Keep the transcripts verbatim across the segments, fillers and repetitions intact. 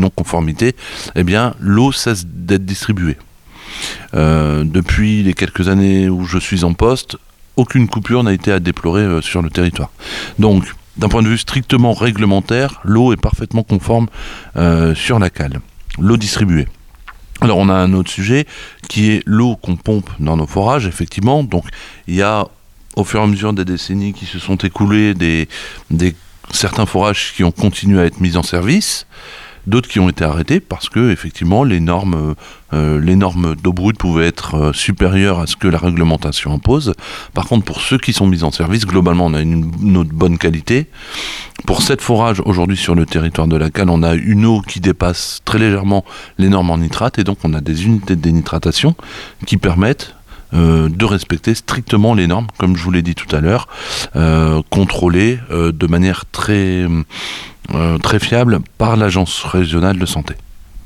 non-conformité, eh bien, l'eau cesse d'être distribuée. Euh, depuis les quelques années où je suis en poste, aucune coupure n'a été à déplorer euh, sur le territoire. Donc, d'un point de vue strictement réglementaire, l'eau est parfaitement conforme euh, sur la cale, l'eau distribuée. Alors on a un autre sujet qui est l'eau qu'on pompe dans nos forages, effectivement. Donc il y a au fur et à mesure des décennies qui se sont écoulées, des, des, certains forages qui ont continué à être mis en service, d'autres qui ont été arrêtés parce que effectivement les normes, euh, les normes d'eau brute pouvaient être euh, supérieures à ce que la réglementation impose. Par contre, pour ceux qui sont mis en service, globalement on a une, une eau de bonne qualité. Pour sept forages aujourd'hui sur le territoire de la Cale, on a une eau qui dépasse très légèrement les normes en nitrate et donc on a des unités de dénitratation qui permettent euh, de respecter strictement les normes, comme je vous l'ai dit tout à l'heure, euh, contrôlées euh, de manière très Euh, très fiable par l'Agence régionale de santé.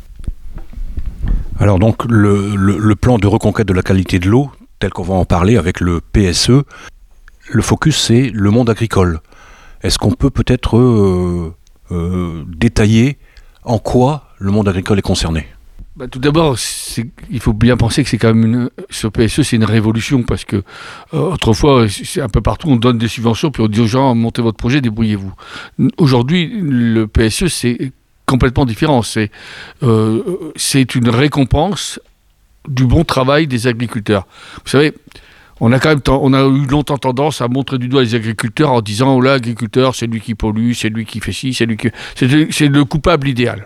Alors donc le, le, le plan de reconquête de la qualité de l'eau, tel qu'on va en parler avec le P S E, le focus c'est le monde agricole. Est-ce qu'on peut peut-être euh, euh, détailler en quoi le monde agricole est concerné ? Bah, tout d'abord, c'est, il faut bien penser que c'est quand même une, ce P S E, c'est une révolution parce que euh, autrefois, c'est un peu partout, on donne des subventions puis on dit aux gens montez votre projet, débrouillez-vous. Aujourd'hui, le P S E, c'est complètement différent. C'est, euh, c'est une récompense du bon travail des agriculteurs. Vous savez, on a quand même, on a eu longtemps tendance à montrer du doigt les agriculteurs en disant oh là, l'agriculteur, c'est lui qui pollue, c'est lui qui fait ci, c'est lui qui, c'est, c'est le coupable idéal.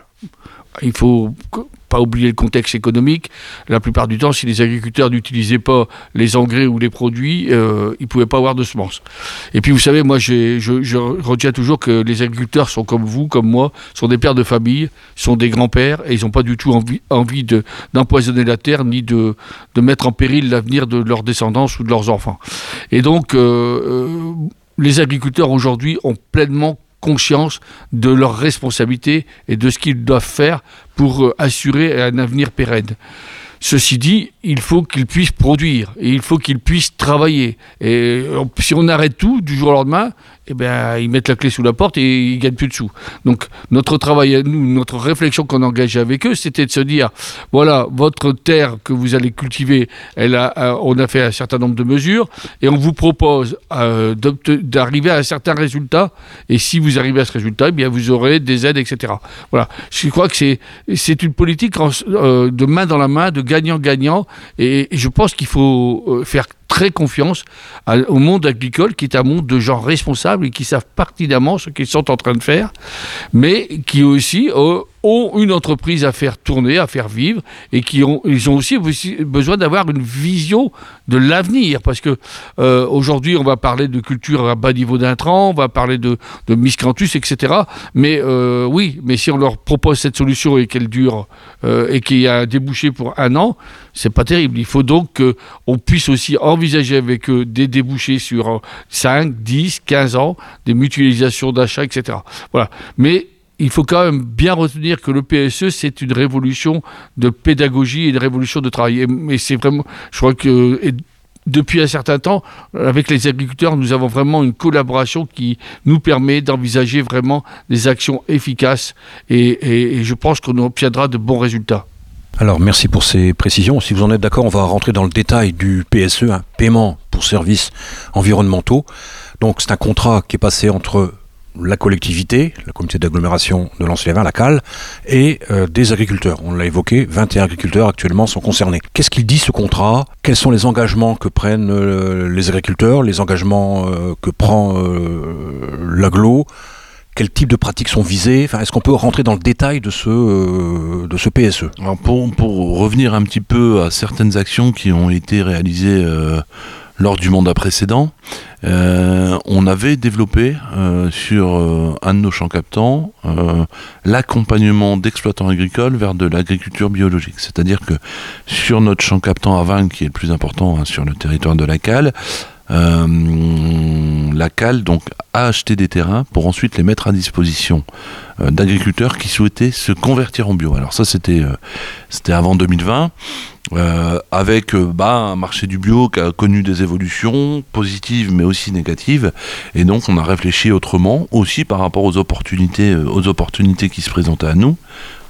Il faut pas oublier le contexte économique. La plupart du temps, si les agriculteurs n'utilisaient pas les engrais ou les produits, euh, ils ne pouvaient pas avoir de semences. Et puis, vous savez, moi, j'ai, je, je retiens toujours que les agriculteurs sont comme vous, comme moi, sont des pères de famille, sont des grands-pères, et ils n'ont pas du tout envie, envie de, d'empoisonner la terre, ni de, de mettre en péril l'avenir de leur descendance ou de leurs enfants. Et donc, euh, euh, les agriculteurs, aujourd'hui, ont pleinement conscience de leurs responsabilités et de ce qu'ils doivent faire pour euh, assurer un avenir pérenne. Ceci dit, il faut qu'ils puissent produire et il faut qu'ils puissent travailler. Et euh, si on arrête tout du jour au lendemain, eh ben, ils mettent la clé sous la porte et ils ne gagnent plus de sous. Donc notre travail à nous, notre réflexion qu'on engageait avec eux, c'était de se dire, voilà, votre terre que vous allez cultiver, elle a, euh, on a fait un certain nombre de mesures et on vous propose euh, d'arriver à un certain résultat. Et si vous arrivez à ce résultat, eh bien, vous aurez des aides, et cetera. Voilà. Je crois que c'est, c'est une politique en, euh, de main dans la main, de gagnant-gagnant. Et, et je pense qu'il faut euh, faire très confiance à, au monde agricole, qui est un monde de gens responsables et qui savent pertinemment ce qu'ils sont en train de faire, mais qui aussi euh, ont une entreprise à faire tourner, à faire vivre, et qui ont, ils ont aussi besoin d'avoir une vision de l'avenir, parce que euh, aujourd'hui on va parler de culture à bas niveau d'intrants, on va parler de, de miscanthus, et cetera. Mais euh, oui, mais si on leur propose cette solution et qu'elle dure euh, et qu'il y a un débouché pour un an, c'est pas terrible. Il faut donc qu'on puisse aussi envisager avec eux des débouchés sur cinq, dix, quinze ans, des mutualisations d'achats, et cetera. Voilà. Mais il faut quand même bien retenir que le P S E, c'est une révolution de pédagogie et une révolution de travail. Et c'est vraiment, je crois que et depuis un certain temps, avec les agriculteurs, nous avons vraiment une collaboration qui nous permet d'envisager vraiment des actions efficaces et, et, et je pense qu'on obtiendra de bons résultats. Alors, merci pour ces précisions. Si vous en êtes d'accord, on va rentrer dans le détail du P S E, un paiement pour services environnementaux. Donc, c'est un contrat qui est passé entre la collectivité, la communauté d'agglomération de Lens-les-Vins, la Cale, et euh, des agriculteurs. On l'a évoqué, vingt et un agriculteurs actuellement sont concernés. Qu'est-ce qu'il dit ce contrat ? Quels sont les engagements que prennent euh, les agriculteurs, les engagements euh, que prend euh, l'agglo ? Quels types de pratiques sont visées ? Enfin, est-ce qu'on peut rentrer dans le détail de ce, euh, de ce P S E ? Alors pour, pour revenir un petit peu à certaines actions qui ont été réalisées euh, lors du mandat précédent, euh, on avait développé euh, sur euh, un de nos champs captants euh, l'accompagnement d'exploitants agricoles vers de l'agriculture biologique. C'est-à-dire que sur notre champ captant à Vingles, qui est le plus important hein, sur le territoire de la Cale, Euh, la Cale donc a acheté des terrains pour ensuite les mettre à disposition euh, d'agriculteurs qui souhaitaient se convertir en bio. Alors ça c'était euh, c'était avant deux mille vingt euh, avec euh, bah, un marché du bio qui a connu des évolutions positives mais aussi négatives, et donc on a réfléchi autrement aussi par rapport aux opportunités euh, aux opportunités qui se présentaient à nous